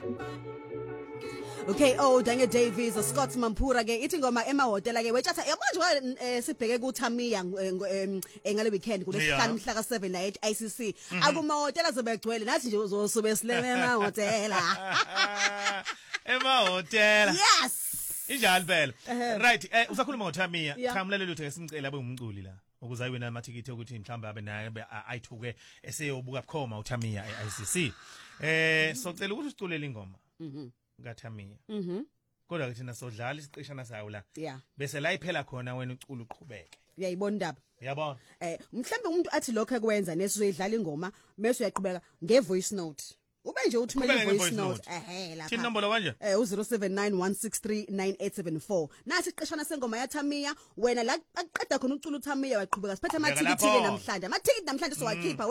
Okay, Daniel Davies, Scott Mampura ke ithi ngoma emahotela ke wethatha yabanje sibheke ku Tamiya ngale weekend kulesihlanu mhla ka7 la ICC akumahotela zobegcwele nathi nje uzosube sileme emahotela emahotela yes injalo phela right usakhuluma ngoTamiya cha umlaleli uthe simcela abe umculi la ukuze ayiwe namathikithi ukuthi mhlawumbe abe naye ayithuke eseyobuka bukhoma uTamiya eICC socela ukuthi usiculele ingoma ngaTamiya kodwa ke thina sodlala isiqeshana sayo la bese la iphela khona wena ucula uqhubeke uyayibona indaba yabona mhlambe umuntu athi lokho ekwenza nesizoyidlala ingoma bese uyaqhubeka ngevoice note ube nje uthumela ivoice note lapha thina nombolo kanje u0791639874 nathi iqeshana sengoma yaTamiya wena la aqeda khona ucula uTamiya waqhubeka siphethe amathikithi ke namhlanje amathikiti namhlanje sowakhipha